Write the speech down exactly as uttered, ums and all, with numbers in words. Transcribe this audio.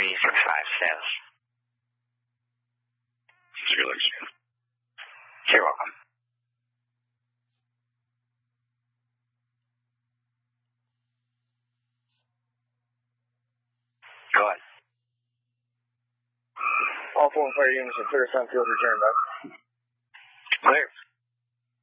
three for five sales. You're welcome. You're welcome. Go ahead. All four fire units in Clear Sun Field return back. Clear.